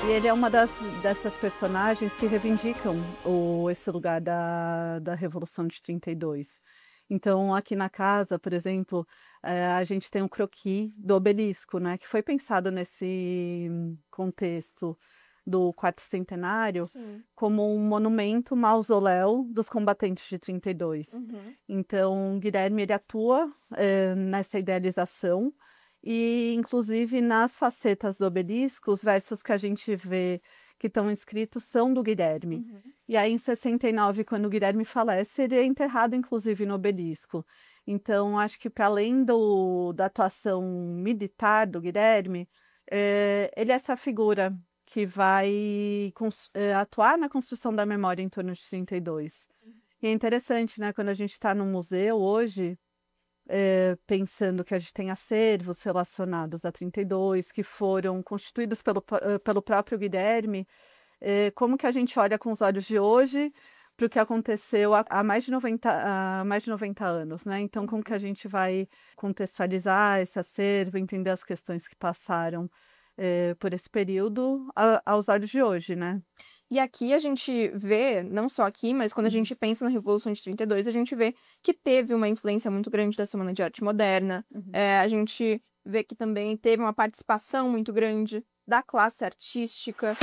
E ele é uma dessas personagens que reivindicam esse lugar da Revolução de 32. Então, aqui na casa, por exemplo, a gente tem um croquis do obelisco, né, que foi pensado nesse contexto do quarto centenário Sim. como um monumento mausoléu dos combatentes de 32. Uhum. Então, Guilherme ele atua nessa idealização e, inclusive, nas facetas do obelisco, os versos que a gente vê que estão escritos são do Guilherme. Uhum. E aí, em 69, quando o Guilherme falece, ele é enterrado, inclusive, no obelisco. Então, acho que para além da atuação militar do Guilherme, ele é essa figura que vai atuar na construção da memória em torno de 32. E é interessante, né, quando a gente está no museu hoje, pensando que a gente tem acervos relacionados a 32, que foram constituídos pelo próprio Guilherme, como que a gente olha com os olhos de hoje para o que aconteceu há mais de 90 anos, né? Então, como que a gente vai contextualizar esse acervo, entender as questões que passaram por esse período aos olhos de hoje, né? E aqui a gente vê, não só aqui, mas quando a gente pensa na Revolução de 32, a gente vê que teve uma influência muito grande da Semana de Arte Moderna. A gente vê que também teve uma participação muito grande da classe artística.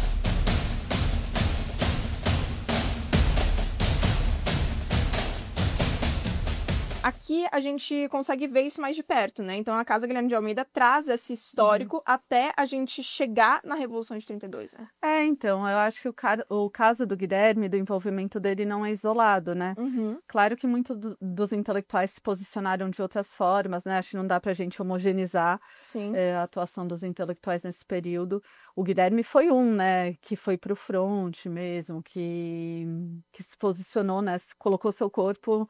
Aqui a gente consegue ver isso mais de perto, né? Então a Casa Guilherme de Almeida traz esse histórico até a gente chegar na Revolução de 32, né? Então, eu acho que o caso do Guilherme, do envolvimento dele, não é isolado, né? Uhum. Claro que muitos dos intelectuais se posicionaram de outras formas, né? Acho que não dá para a gente homogeneizar Sim. a atuação dos intelectuais nesse período. O Guilherme foi né? Que foi para o fronte mesmo, que se posicionou, né? Colocou seu corpo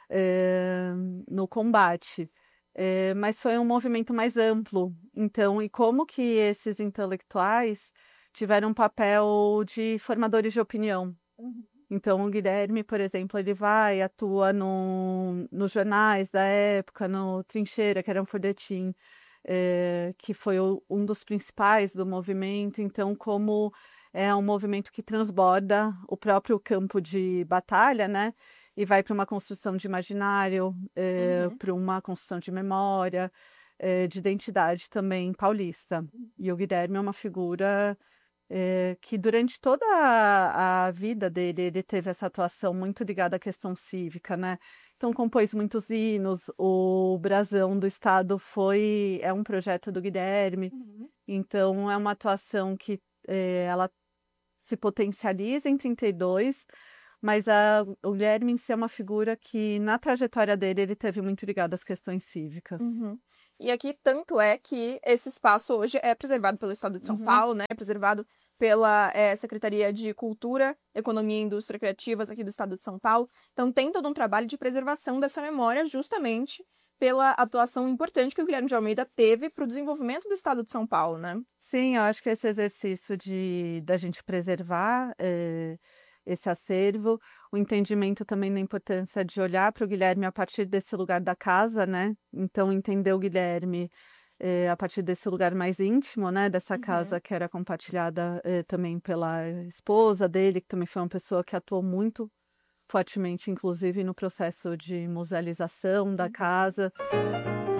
no combate. Mas foi um movimento mais amplo. Então, e como que esses intelectuais tiveram um papel de formadores de opinião? Então, o Guilherme, por exemplo, ele atua nos jornais da época, no Trincheira, que era um folhetim, que foi um dos principais do movimento. Então, como é um movimento que transborda o próprio campo de batalha, né? E vai para uma construção de imaginário, para uma construção de memória, de identidade também paulista. E o Guilherme é uma figura que durante toda a vida dele, ele teve essa atuação muito ligada à questão cívica, né? Então, compôs muitos hinos, o Brasão do Estado é um projeto do Guilherme, então é uma atuação que ela se potencializa em 32, mas o Guilherme em si é uma figura que, na trajetória dele, ele teve muito ligado às questões cívicas. E aqui, tanto é que esse espaço hoje é preservado pelo Estado de São Paulo, né? É preservado pela Secretaria de Cultura, Economia e Indústria Criativas aqui do Estado de São Paulo. Então, tem todo um trabalho de preservação dessa memória justamente pela atuação importante que o Guilherme de Almeida teve para o desenvolvimento do Estado de São Paulo, né? Sim, eu acho que esse exercício da gente preservar esse acervo, o entendimento também da importância de olhar para o Guilherme a partir desse lugar da casa, né? Então, entender o Guilherme a partir desse lugar mais íntimo, né? Dessa casa que era compartilhada também pela esposa dele, que também foi uma pessoa que atuou muito fortemente, inclusive, no processo de musealização da casa.